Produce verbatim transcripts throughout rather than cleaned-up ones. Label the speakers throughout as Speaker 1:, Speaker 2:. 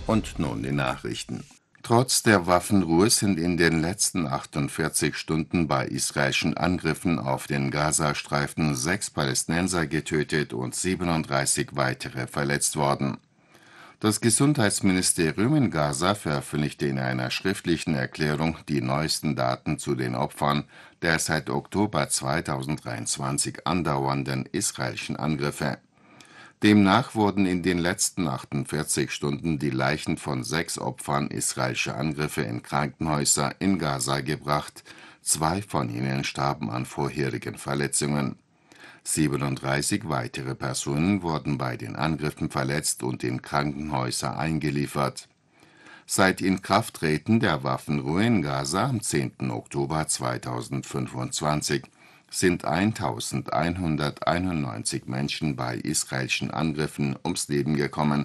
Speaker 1: Und nun die Nachrichten. Trotz der Waffenruhe sind in den letzten achtundvierzig Stunden bei israelischen Angriffen auf den Gazastreifen sechs Palästinenser getötet und siebenunddreißig weitere verletzt worden. Das Gesundheitsministerium in Gaza veröffentlichte in einer schriftlichen Erklärung die neuesten Daten zu den Opfern der seit Oktober zweitausenddreiundzwanzig andauernden israelischen Angriffe. Demnach wurden in den letzten achtundvierzig Stunden die Leichen von sechs Opfern israelischer Angriffe in Krankenhäuser in Gaza gebracht, zwei von ihnen starben an vorherigen Verletzungen. siebenunddreißig weitere Personen wurden bei den Angriffen verletzt und in Krankenhäuser eingeliefert. Seit Inkrafttreten der Waffenruhe in Gaza am zehnten Oktober zweitausendfünfundzwanzig sind eintausendeinhunderteinundneunzig Menschen bei israelischen Angriffen ums Leben gekommen,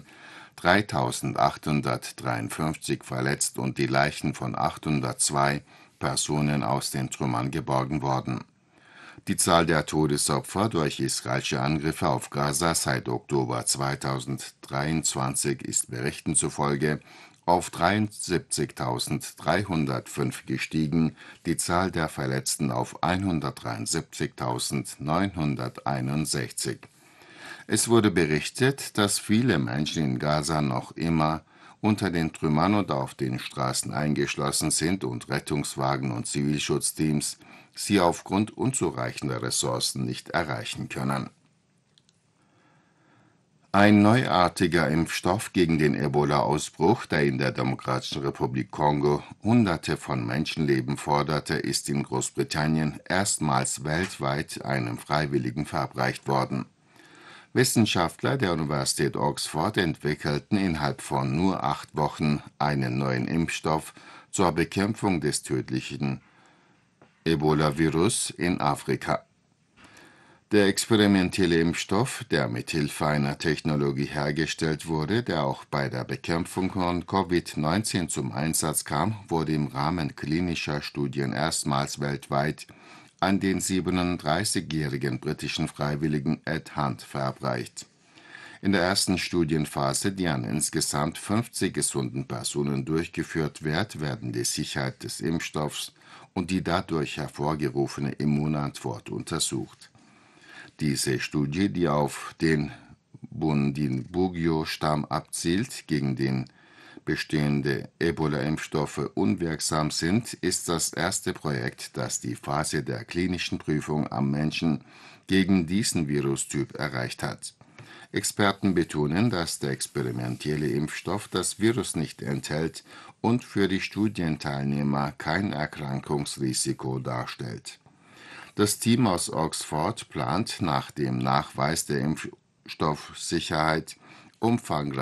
Speaker 1: dreitausendachthundertdreiundfünfzig verletzt und die Leichen von achthundertzwei Personen aus den Trümmern geborgen worden. Die Zahl der Todesopfer durch israelische Angriffe auf Gaza seit Oktober zweitausenddreiundzwanzig ist Berichten zufolge auf dreiundsiebzigtausenddreihundertfünf gestiegen, die Zahl der Verletzten auf hundertdreiundsiebzigtausendneunhunderteinundsechzig. Es wurde berichtet, dass viele Menschen in Gaza noch immer unter den Trümmern und auf den Straßen eingeschlossen sind und Rettungswagen und Zivilschutzteams sie aufgrund unzureichender Ressourcen nicht erreichen können. Ein neuartiger Impfstoff gegen den Ebola-Ausbruch, der in der Demokratischen Republik Kongo Hunderte von Menschenleben forderte, ist in Großbritannien erstmals weltweit einem Freiwilligen verabreicht worden. Wissenschaftler der Universität Oxford entwickelten innerhalb von nur acht Wochen einen neuen Impfstoff zur Bekämpfung des tödlichen Ebola-Virus in Afrika. Der experimentelle Impfstoff, der mithilfe einer Technologie hergestellt wurde, der auch bei der Bekämpfung von Covid neunzehn zum Einsatz kam, wurde im Rahmen klinischer Studien erstmals weltweit an den siebenunddreißigjährigen britischen Freiwilligen Ed Hunt verabreicht. In der ersten Studienphase, die an insgesamt fünfzig gesunden Personen durchgeführt wird, werden die Sicherheit des Impfstoffs und die dadurch hervorgerufene Immunantwort untersucht. Diese Studie, die auf den Bundibugyo-Stamm abzielt, gegen den bestehende Ebola-Impfstoffe unwirksam sind, ist das erste Projekt, das die Phase der klinischen Prüfung am Menschen gegen diesen Virustyp erreicht hat. Experten betonen, dass der experimentelle Impfstoff das Virus nicht enthält und für die Studienteilnehmer kein Erkrankungsrisiko darstellt. Das Team aus Oxford plant nach dem Nachweis der Impfstoffsicherheit umfangreich